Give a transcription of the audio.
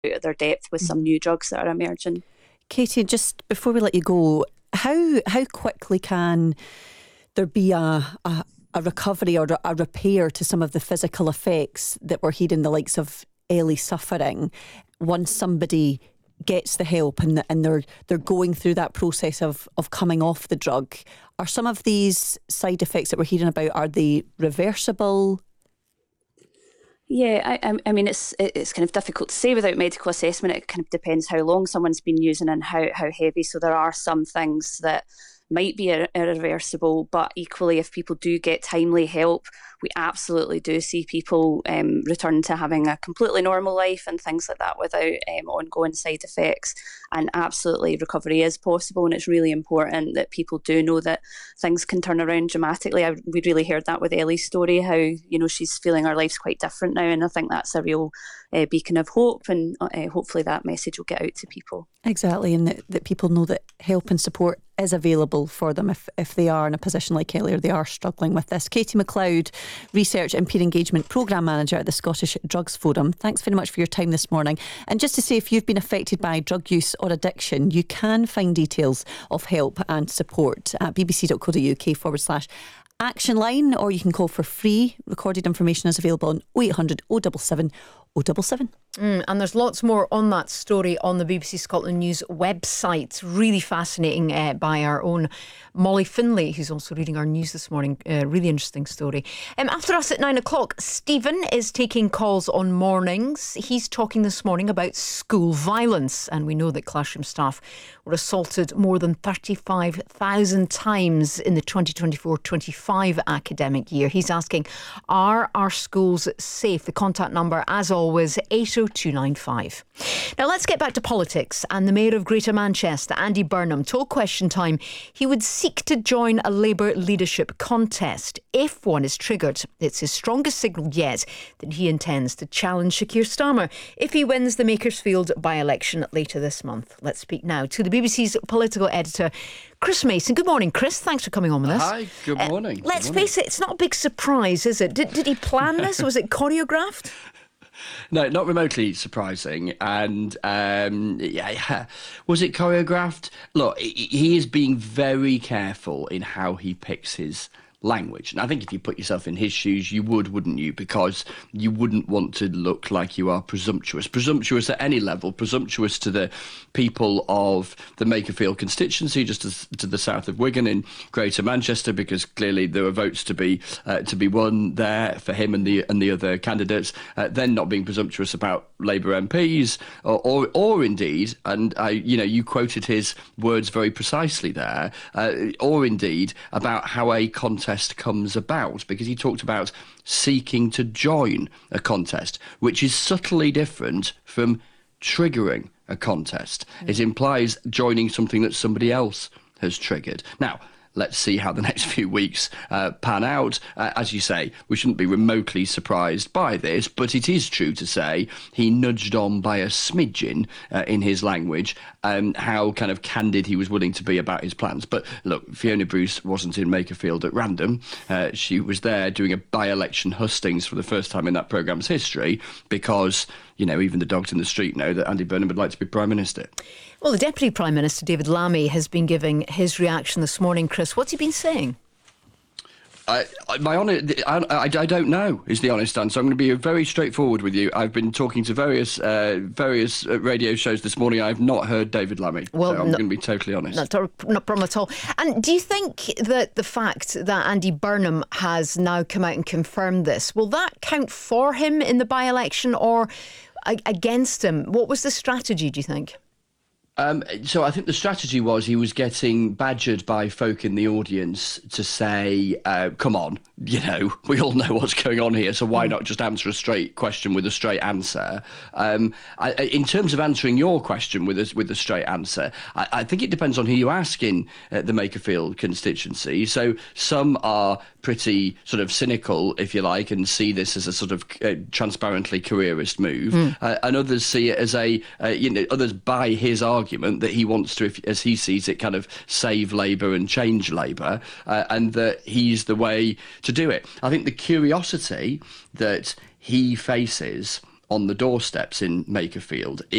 out of their depth with some new drugs that are emerging. Katie, just before we let you go, how quickly can there be a recovery or a repair to some of the physical effects that we're hearing the likes of Ellie suffering once somebody gets the help and they're going through that process of coming off the drug? Are some of these side effects that we're hearing about, are they reversible? Yeah, I mean, it's kind of difficult to say without medical assessment. It kind of depends how long someone's been using and how heavy. So there are some things that might be irreversible, but equally, if people do get timely help, we absolutely do see people return to having a completely normal life and things like that without ongoing side effects. And absolutely, recovery is possible, and it's really important that people do know that things can turn around dramatically. We really heard that with Ellie's story, how she's feeling her life's quite different now, and I think that's a real beacon of hope, and hopefully that message will get out to people. Exactly, and that people know that help and support is available for them if they are in a position like Ellie or they are struggling with this. Katie McLeod, Research and Peer Engagement Programme Manager at the Scottish Drugs Forum. Thanks very much for your time this morning. And just to say, if you've been affected by drug use or addiction, you can find details of help and support at bbc.co.uk/action line, or you can call for free. Recorded information is available on 0800 077 077. And there's lots more on that story on the BBC Scotland News website. Really fascinating by our own Molly Finlay, who's also reading our news this morning. Really interesting story. After us at 9 o'clock, Stephen is taking calls on mornings. He's talking this morning about school violence. And we know that classroom staff were assaulted more than 35,000 times in the 2024-25 academic year. He's asking, are our schools safe? The contact number, as always, 80295. Now let's get back to politics. And the Mayor of Greater Manchester, Andy Burnham, told Question Time he would seek to join a Labour leadership contest. If one is triggered, it's his strongest signal yet that he intends to challenge Sir Keir Starmer if he wins the Makersfield by-election later this month. Let's speak now to the BBC's political editor, Chris Mason. Good morning, Chris. Thanks for coming on with us. Hi, good morning. Let's face it, it's not a big surprise, is it? Did he plan this? Was it choreographed? No, not remotely surprising. And was it choreographed? Look, he is being very careful in how he picks his language. And I think if you put yourself in his shoes, you would, wouldn't you? Because you wouldn't want to look like you are presumptuous. Presumptuous at any level, presumptuous to the people of the Makerfield constituency, just to the south of Wigan in Greater Manchester, because clearly there are votes to be won there for him and the other candidates. Then not being presumptuous about Labour MPs, or indeed, and you quoted his words very precisely there, or indeed about how a contest comes about, because he talked about seeking to join a contest, which is subtly different from triggering a contest. It implies joining something that somebody else has triggered. Now, let's see how the next few weeks pan out. As you say, we shouldn't be remotely surprised by this, but it is true to say he nudged on by a smidgen in his language, how kind of candid he was willing to be about his plans. But look, Fiona Bruce wasn't in Makerfield at random. She was there doing a by-election hustings for the first time in that programme's history, because even the dogs in the street know that Andy Burnham would like to be Prime Minister. Well, the Deputy Prime Minister, David Lammy, has been giving his reaction this morning. Chris, what's he been saying? I don't know, is the honest answer. I'm going to be very straightforward with you. I've been talking to various radio shows this morning. I've not heard David Lammy, so I'm going to be totally honest. Not a problem at all. And do you think that the fact that Andy Burnham has now come out and confirmed this, will that count for him in the by-election or against him? What was the strategy, do you think? So I think the strategy was he was getting badgered by folk in the audience to say, come on, we all know what's going on here, so why not just answer a straight question with a straight answer? In terms of answering your question with a straight answer, I think it depends on who you ask in the Makerfield constituency. So some are pretty sort of cynical, if you like, and see this as a sort of transparently careerist move, and others see it as others buy his argument that he wants to, as he sees it, kind of save Labour and change Labour, and that he's the way to do it. I think the curiosity that he faces on the doorsteps in Makerfield